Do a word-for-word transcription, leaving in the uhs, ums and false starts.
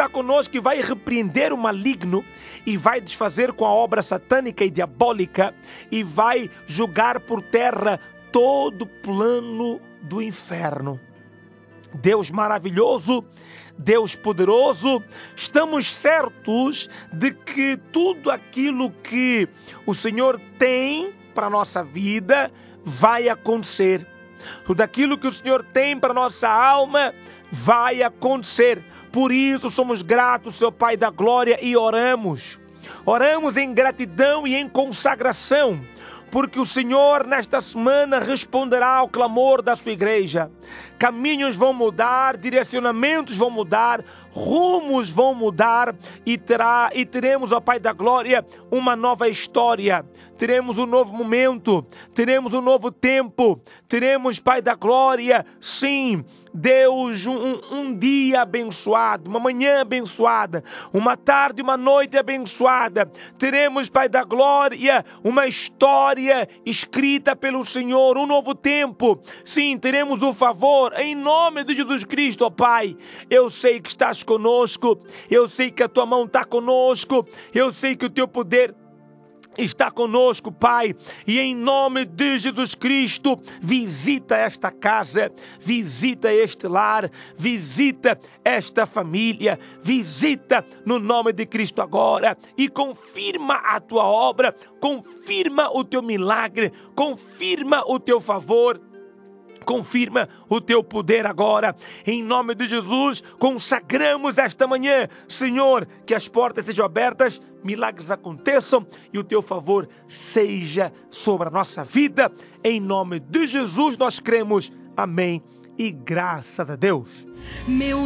está conosco e vai repreender o maligno e vai desfazer com a obra satânica e diabólica e vai julgar por terra todo plano do inferno. Deus maravilhoso, Deus poderoso, estamos certos de que tudo aquilo que o Senhor tem para a nossa vida vai acontecer. Tudo aquilo que o Senhor tem para a nossa alma vai acontecer. Por isso somos gratos, Seu Pai da Glória, e oramos. Oramos em gratidão e em consagração, porque o Senhor nesta semana responderá ao clamor da sua igreja. Caminhos vão mudar, direcionamentos vão mudar, rumos vão mudar e, terá, e teremos, ó Pai da Glória, uma nova história. Teremos um novo momento, teremos um novo tempo, teremos, Pai da Glória, sim, Deus, um, um dia abençoado, uma manhã abençoada, uma tarde, uma noite abençoada. Teremos, Pai da Glória, uma história escrita pelo Senhor, um novo tempo. Sim, teremos o favor, em nome de Jesus Cristo, ó Pai. Eu sei que estás conosco, eu sei que a tua mão está conosco, eu sei que o teu poder está conosco, Pai, e em nome de Jesus Cristo, visita esta casa, visita este lar, visita esta família, visita no nome de Cristo agora e confirma a tua obra, confirma o teu milagre, confirma o teu favor. Confirma o teu poder agora, em nome de Jesus. Consagramos esta manhã, Senhor, que as portas sejam abertas, milagres aconteçam e o teu favor seja sobre a nossa vida. Em nome de Jesus nós cremos, amém e graças a Deus. Meu